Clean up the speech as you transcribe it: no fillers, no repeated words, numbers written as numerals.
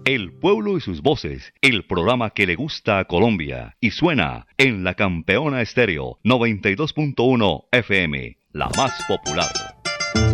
El pueblo y sus voces, el programa que le gusta a Colombia y suena en la Campeona Estéreo 92.1 FM, la más popular.